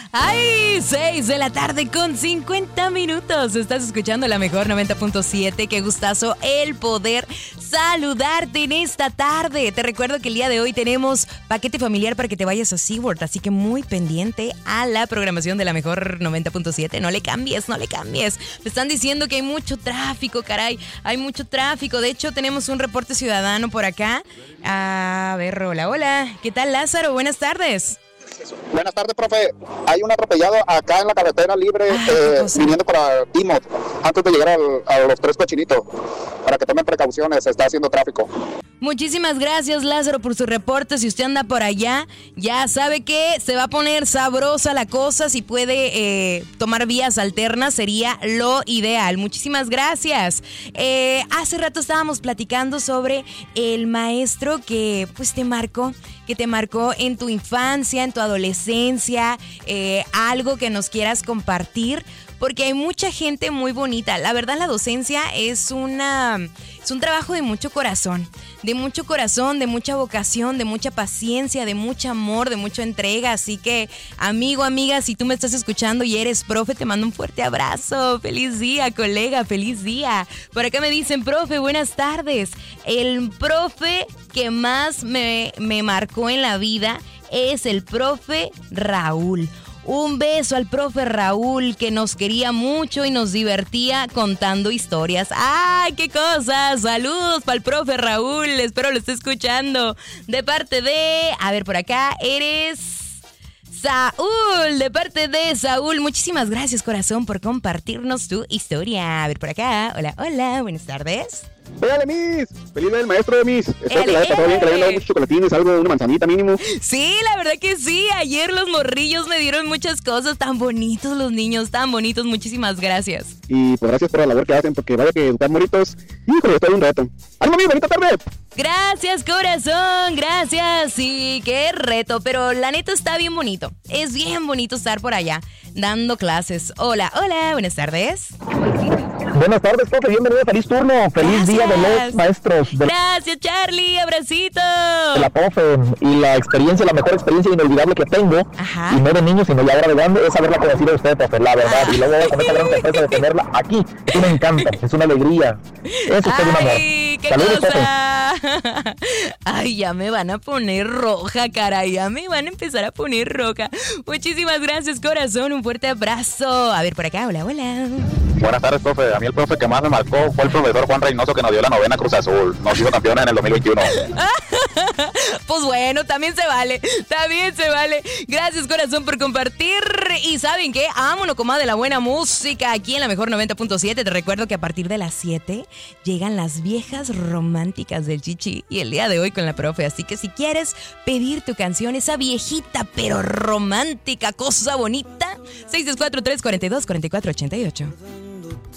¡Ay! 6 de la tarde con 50 minutos. Estás escuchando la mejor 90.7. Qué gustazo el poder saludarte en esta tarde. Te recuerdo que el día de hoy tenemos paquete familiar para que te vayas a SeaWorld. Así que muy pendiente a la programación de la mejor 90.7. No le cambies, no le cambies. Me están diciendo que hay mucho tráfico, caray. Hay mucho tráfico. De hecho, tenemos un reporte ciudadano por acá. A ver, hola. ¿Qué tal, Lázaro? Buenas tardes. Buenas tardes, profe. Hay un atropellado acá en la carretera libre viniendo para Timot, antes de llegar a los Tres Cochinitos, para que tomen precauciones, se está haciendo tráfico. Muchísimas gracias, Lázaro, por su reporte. Si usted anda por allá, ya sabe que se va a poner sabrosa la cosa. Si puede tomar vías alternas, sería lo ideal. Muchísimas gracias. Hace rato estábamos platicando sobre el maestro que pues te marcó en tu infancia, en tu adolescencia, algo que nos quieras compartir, porque hay mucha gente muy bonita. La verdad, la docencia es un trabajo de mucho corazón, de mucha vocación, de mucha paciencia, de mucho amor, de mucha entrega. Así que, amigo, amiga, si tú me estás escuchando y eres profe, te mando un fuerte abrazo. Feliz día, colega, feliz día. Por acá me dicen, profe, buenas tardes. El profe que más me marcó en la vida es el profe Raúl. Un beso al profe Raúl, que nos quería mucho y nos divertía contando historias. ¡Ay, qué cosas! Saludos para el profe Raúl, espero lo esté escuchando. De parte de... A ver, por acá eres... Saúl, de parte de Saúl. Muchísimas gracias, corazón, por compartirnos tu historia. A ver, por acá. Hola, buenas tardes. ¡Véale, Miss! ¡Feliz día del maestro de Miss! Espero que la haya pasado bien, que le hayan dado muchos chocolatines, algo de una manzanita mínimo. Sí, la verdad que sí. Ayer los morrillos me dieron muchas cosas. Tan bonitos los niños, tan bonitos. Muchísimas gracias. Y pues gracias por la labor que hacen, porque vaya que educar moritos. Híjole, estoy un reto. ¡Ánimo, Miss! ¡Bonita tarde! Gracias, corazón, gracias. Sí, qué reto, pero la neta está bien bonito. Es bien bonito estar por allá dando clases. Hola, buenas tardes. Buenas tardes, profe, bienvenido, feliz turno, feliz día de los maestros. Gracias, Charlie, abracito. De la profe, y la mejor experiencia inolvidable que tengo, ajá, y no de niño, sino ya ahora de grande, es haberla conocido a usted, profe, la verdad, y luego con esa gran sorpresa de tenerla aquí, es un encanto, es una alegría, es usted un amor. ¡Ay, qué Saludos, cosa! Ay, ya me van a poner roja, caray, ya me van a empezar a poner roja. Muchísimas gracias, corazón, un fuerte abrazo. A ver, por acá, hola. Buenas tardes, profe. A mí el profe que más me marcó fue el profesor Juan Reynoso, que nos dio la novena Cruz Azul. Nos hizo campeones en el 2021. Pues bueno, también se vale. Gracias, corazón, por compartir. Y ¿saben qué? Vámonos con más de la buena música aquí en la mejor 90.7. Te recuerdo que a partir de las 7 llegan las viejas románticas del Chichi. Y el día de hoy con la profe. Así que si quieres pedir tu canción, esa viejita pero romántica, cosa bonita, 664-342-4488.